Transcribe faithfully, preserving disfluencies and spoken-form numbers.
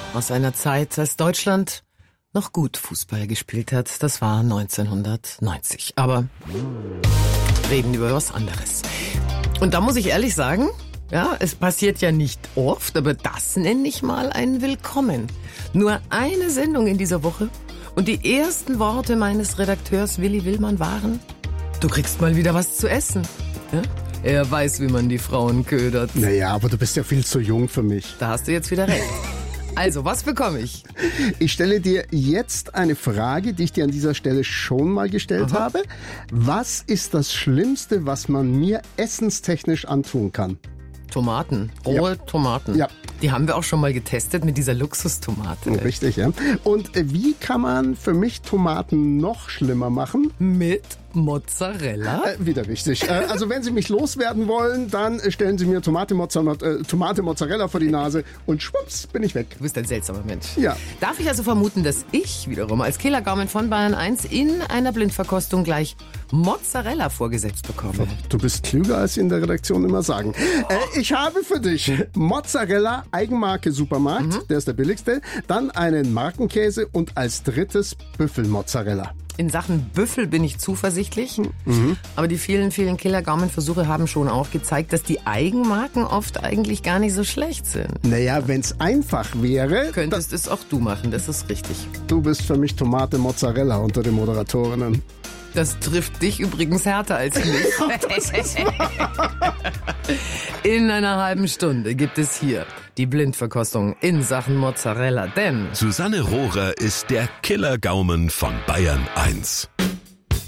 aus einer Zeit, als Deutschland noch gut Fußball gespielt hat. Das war neunzehnhundertneunzig. Aber reden über was anderes. Und da muss ich ehrlich sagen, ja, es passiert ja nicht oft, aber das nenne ich mal ein Willkommen. Nur eine Sendung in dieser Woche und die ersten Worte meines Redakteurs Willi Willmann waren: Du kriegst mal wieder was zu essen. Ja? Er weiß, wie man die Frauen ködert. Naja, aber du bist ja viel zu jung für mich. Da hast du jetzt wieder recht. Also, was bekomme ich? Ich stelle dir jetzt eine Frage, die ich dir an dieser Stelle schon mal gestellt Aha. habe. Was ist das Schlimmste, was man mir essenstechnisch antun kann? Tomaten, rohe Ja. Tomaten. Ja. Die haben wir auch schon mal getestet mit dieser Luxustomate. Richtig, ja. Und äh, wie kann man für mich Tomaten noch schlimmer machen? Mit Mozzarella? Äh, wieder richtig. Äh, also wenn Sie mich loswerden wollen, dann äh, stellen Sie mir Tomate, Mozzarella, äh, Tomate Mozzarella vor die Nase und schwupps, bin ich weg. Du bist ein seltsamer Mensch. Ja. Darf ich also vermuten, dass ich wiederum als Killergaumen von Bayern eins in einer Blindverkostung gleich Mozzarella vorgesetzt bekomme? Du bist klüger, als Sie in der Redaktion immer sagen. Äh, ich habe für dich Mozzarella, Eigenmarke Supermarkt, Mhm. der ist der billigste, dann einen Markenkäse und als drittes Büffelmozzarella. In Sachen Büffel bin ich zuversichtlich, Mhm. aber die vielen, vielen Killergaumenversuche haben schon auch gezeigt, dass die Eigenmarken oft eigentlich gar nicht so schlecht sind. Naja, wenn's einfach wäre, Könntest es auch du machen, das ist richtig. du bist für mich Tomate Mozzarella unter den Moderatorinnen. Das trifft dich übrigens härter als mich. In einer halben Stunde gibt es hier die Blindverkostung in Sachen Mozzarella, denn Susanne Rohrer ist der Killergaumen von Bayern eins.